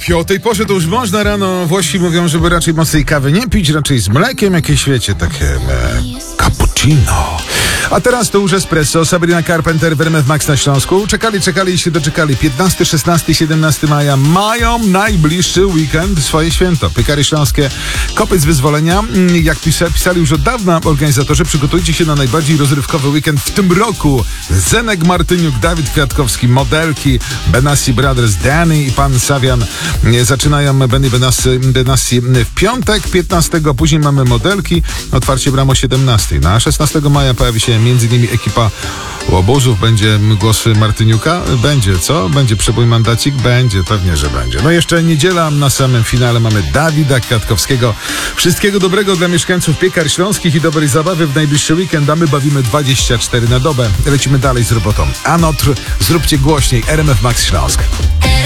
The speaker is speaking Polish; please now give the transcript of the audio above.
O tej porze to już można rano. Włosi mówią, żeby raczej mocnej kawy nie pić, raczej z mlekiem jakieś, wiecie, takie cappuccino. A teraz to już espresso. Sabrina Carpenter w RMF Max na Śląsku. Czekali i się doczekali. 15, 16, 17 maja mają najbliższy weekend swoje święto. Piekary Śląskie, Kopyt z Wyzwolenia. Jak pisali już od dawna organizatorzy, przygotujcie się na najbardziej rozrywkowy weekend w tym roku. Zenek Martyniuk, Dawid Kwiatkowski, modelki, Benassi Brothers, Danny i pan Sawian zaczynają Benny Benassi w piątek 15, później mamy modelki, otwarcie bram o 17. Na 16 maja pojawi się m.in. ekipa Łobuzów, będzie głos Martyniuka, będzie, co? Będzie przebój mandacik? Będzie, pewnie, że będzie. No jeszcze niedziela, na samym finale mamy Dawida Kwiatkowskiego. Wszystkiego dobrego dla mieszkańców Piekar Śląskich i dobrej zabawy w najbliższy weekend, a my bawimy 24 na dobę. Lecimy dalej z robotą. Anotr, zróbcie głośniej, RMF Max Śląsk.